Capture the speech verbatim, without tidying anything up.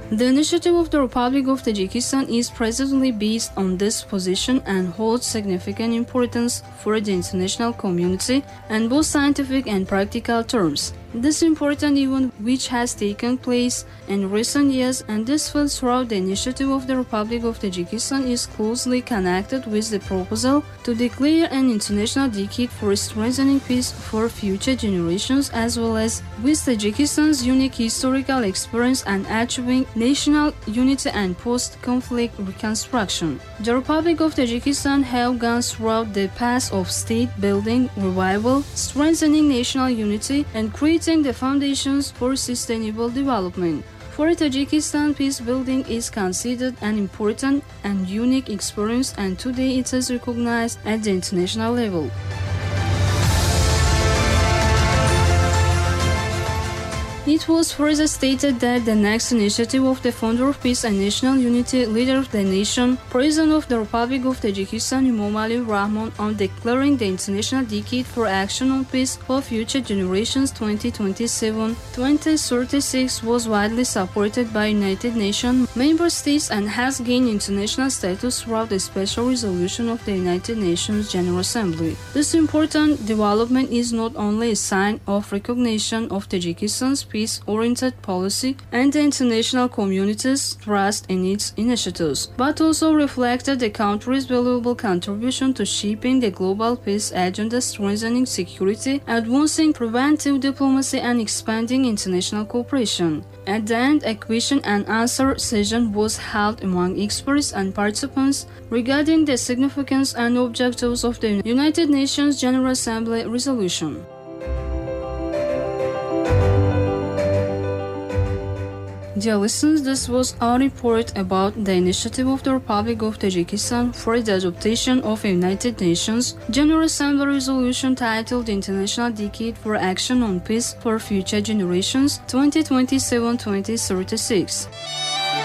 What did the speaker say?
The initiative of the Republic of Tajikistan is presently based on this position and holds significant importance for the international community in both scientific and practical terms. This important event, which has taken place in recent years and this field throughout the initiative of the Republic of Tajikistan, is closely connected with the proposal to declare an international decade for strengthening peace for future generations, as well as with Tajikistan's unique historical experience and achieving national unity and post-conflict reconstruction. The Republic of Tajikistan have gone throughout the path of state-building, revival, strengthening national unity, and creating the foundations for sustainable development. For Tajikistan, peace building is considered an important and unique experience, and today it is recognized at the international level. It was further stated that the next initiative of the Founder of Peace and National Unity, leader of the nation, President of the Republic of Tajikistan, Emomali Rahmon, on declaring the International Decade for Action on Peace for Future Generations twenty twenty-seven to twenty thirty-six was widely supported by United Nations member states and has gained international status throughout the special resolution of the United Nations General Assembly. This important development is not only a sign of recognition of Tajikistan's peace-oriented policy and the international community's trust in its initiatives, but also reflected the country's valuable contribution to shaping the global peace agenda, strengthening security, advancing preventive diplomacy, and expanding international cooperation. At the end, a question and answer session was held among experts and participants regarding the significance and objectives of the United Nations General Assembly resolution. Dear listeners, this was our report about the initiative of the Republic of Tajikistan for the adoption of a United Nations General Assembly resolution titled International Decade for Action on Peace for Future Generations twenty twenty-seven to twenty thirty-six.